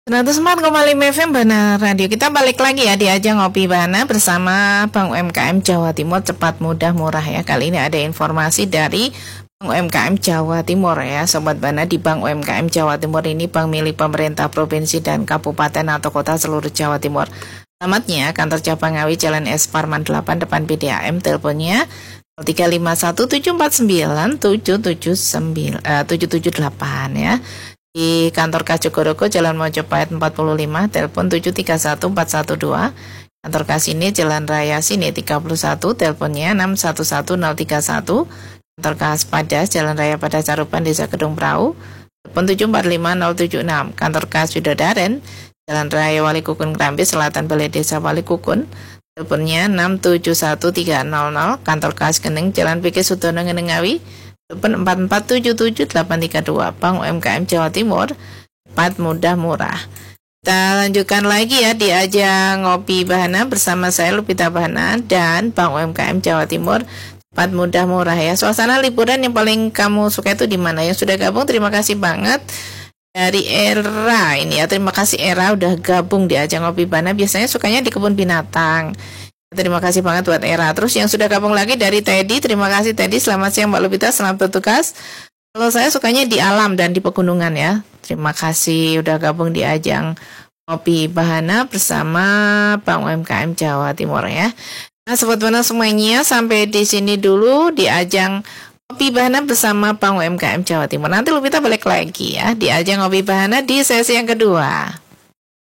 104,5 FM Bana Radio. Kita balik lagi ya di ajang Ngopi Bana bersama Bank UMKM Jawa Timur, cepat, mudah, murah ya. Kali ini ada informasi dari Bank UMKM Jawa Timur ya, Sobat Bana. Di Bank UMKM Jawa Timur ini bank milik pemerintah provinsi dan kabupaten atau kota seluruh Jawa Timur. Alamatnya kantor cabang Ngawi, Jalan S Parman 8 depan PDAM. Teleponnya 0351749778 ya. Di kantor Kas Jogoroko, Jalan Mojopahit 45, telepon 731412. Kantor Kas ini Jalan Raya Sini 31, teleponnya 611031. Kantor Kas Padas, Jalan Raya Padas Caruban, Desa Kedung Prau, telepon 745076. Kantor Kas Widodaren, Jalan Raya Wali Kukun Kerambi Selatan, Balai Desa Wali Kukun, teleponnya 671300. Kantor Kas Geneng, Jalan PK Sutono Geneng Ngawi, telepon 4477832. Bank UMKM Jawa Timur, cepat, mudah, murah. Kita lanjutkan lagi ya di ajang Ngopi Bahana bersama saya Lupita Bahana dan Bank UMKM Jawa Timur, cepat, mudah, murah ya. Suasana liburan yang paling kamu suka itu di mana? Yang sudah gabung terima kasih banget. Dari Era ini ya, terima kasih Era udah gabung di ajang Ngopi Bahana. Biasanya sukanya di kebun binatang. Terima kasih banget buat Era. Terus yang sudah gabung lagi dari Teddy, terima kasih Teddy. Selamat siang Mbak Lupita, selamat bertugas. Kalau saya sukanya di alam dan di pegunungan ya. Terima kasih udah gabung di ajang Ngopi Bahana bersama Bank UMKM Jawa Timur ya. Nah, Sobat Bahana semuanya, sampai di sini dulu di ajang Ngopi Bahana bersama Bank UMKM Jawa Timur. Nanti Lupita balik lagi ya di ajang Ngopi Bahana di sesi yang kedua.